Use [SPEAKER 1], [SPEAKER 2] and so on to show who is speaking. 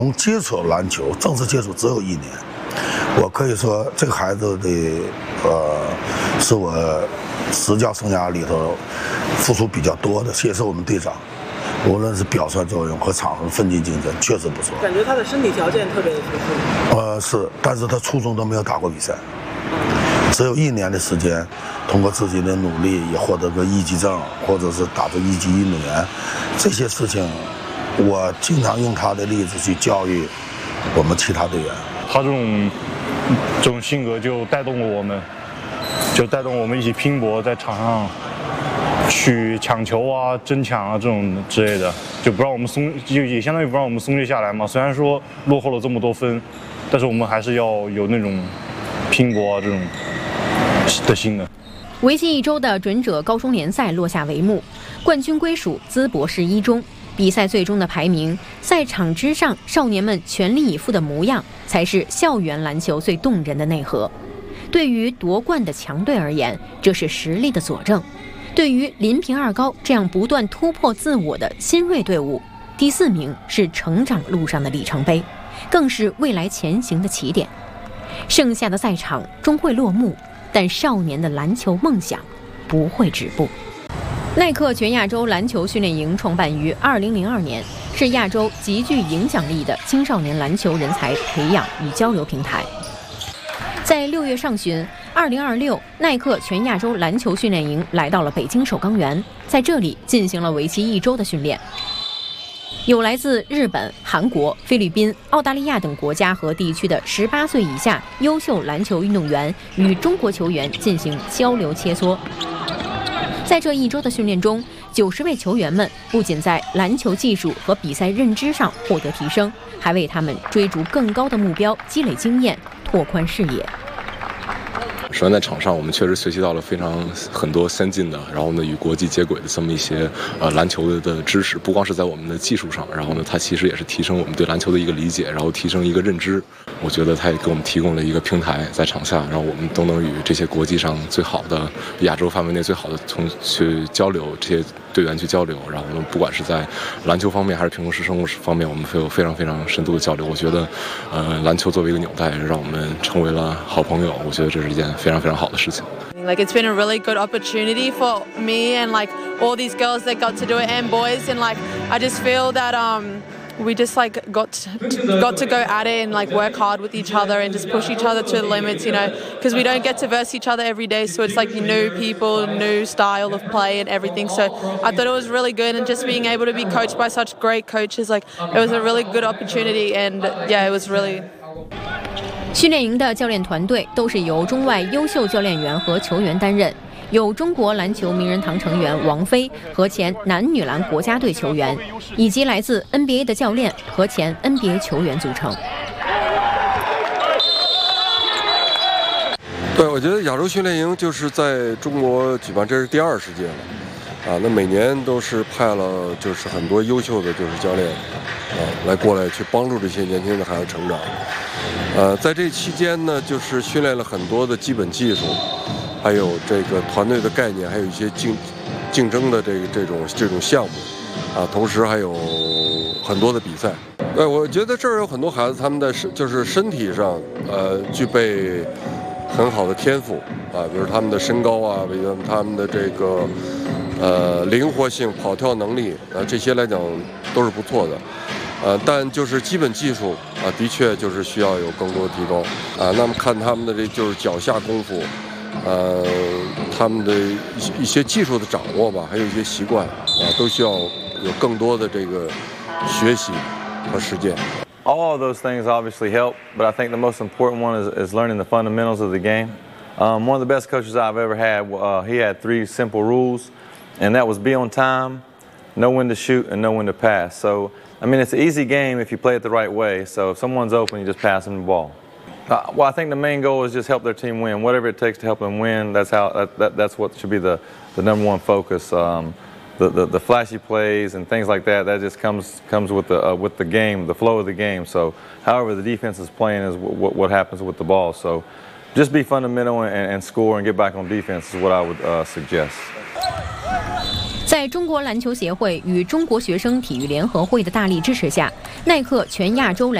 [SPEAKER 1] 从接触篮球正式接触只有1年，我可以说这个孩子的是我执教生涯里头付出比较多的，也是我们队长。无论是表率作用和场上奋进竞争，确实不错。
[SPEAKER 2] 感觉他的身体条件特别的丰富。
[SPEAKER 1] 是，但是他初中都没有打过比赛，只有1年的时间，通过自己的努力也获得个1级证，或者是打出1级运动员，这些事情，我经常用他的例子去教育我们其他队员。
[SPEAKER 3] 他这种性格就带动了我们，一起拼搏，在场上去抢球啊、争抢啊这种之类的，就不让我们也相当于不让我们松懈下来嘛。虽然说落后了这么多分，但是我们还是要有那种拼搏啊这种的心的。
[SPEAKER 4] 为期1周的准者高中联赛落下帷幕，冠军归属淄博市一中。比赛最终的排名，赛场之上少年们全力以赴的模样，才是校园篮球最动人的内核。对于夺冠的强队而言，这是实力的佐证；对于临平二高这样不断突破自我的新锐队伍，第4名是成长路上的里程碑，更是未来前行的起点。剩下的赛场终会落幕，但少年的篮球梦想不会止步。耐克全亚洲篮球训练营创办于2002年，是亚洲极具影响力的青少年篮球人才培养与交流平台。在6月上旬，2026耐克全亚洲篮球训练营来到了北京首钢园，在这里进行了为期1周的训练。有来自日本、韩国、菲律宾、澳大利亚等国家和地区的18岁以下优秀篮球运动员与中国球员进行交流切磋。在这1周的训练中，90位球员们不仅在篮球技术和比赛认知上获得提升，还为他们追逐更高的目标积累经验，拓宽视野。
[SPEAKER 5] 首先在场上，我们确实学习到了很多先进的，然后呢与国际接轨的这么一些篮球的知识，不光是在我们的技术上，然后呢它其实也是提升我们对篮球的一个理解，然后提升一个认知。我觉得它也给我们提供了一个平台，在场下，然后我们都能与这些国际上最好的、亚洲范围内最好的去交流，这些队员去交流，然后呢不管是在篮球方面还是平时生活方面，我们会有非常非常深度的交流。我觉得篮球作为一个纽带，让我们成为了好朋友，我觉得这是一件非常非常好的事情。
[SPEAKER 6] Like it's been a really good opportunity for me and like all these girls that got to do it and boys, and like I just feel that we just like got to go at it and like work hard with each other and just push each other to the limits, you know, because we don't get to verse each other every day, so it's like new people, new style of play and everything. So I thought it was really good, and just being able to be coached by such great coaches, like it was a really good opportunity, and yeah, it was really.
[SPEAKER 4] 训练营的教练团队都是由中外优秀教练员和球员担任，有中国篮球名人堂成员王菲和前男女篮国家队球员，以及来自 NBA 的教练和前 NBA 球员组成。
[SPEAKER 7] 对，我觉得亚洲训练营就是在中国举办，这是第2十届了，那每年都是派了就是很多优秀的就是教练，来过来去帮助这些年轻的孩子成长。在这期间呢，就是训练了很多的基本技术，还有这个团队的概念，还有一些竞争的这种项目，同时还有很多的比赛。我觉得这儿有很多孩子，他们的就是身体上具备很好的天赋比如他们的身高比如他们的这个灵活性、跑跳能力这些来讲都是不错的。但就是基本技术的确就是需要有更多提高那么看他们的这就是脚下功夫，他们的一些技术的掌握吧，还有一些习惯都需要有更多的这个学习和实践。
[SPEAKER 8] All of those things obviously help, but I think the most important one is learning the fundamentals of the game. One of the best coaches I've ever had, he had 3 simple rules, and that was be on time, know when to shoot, and know when to pass. So I mean, it's an easy game if you play it the right way. So if someone's open, you just pass them the ball. Well, I think the main goal is just help their team win. Whatever it takes to help them win, that's what should be the number one focus. The flashy plays and things like that just comes with the game, the flow of the game. So however the defense is playing is what happens with the ball. So just be fundamental and score and get back on defense is what I would suggest.
[SPEAKER 4] 在中国篮球协会与中国学生体育联合会的大力支持下，耐克全亚洲篮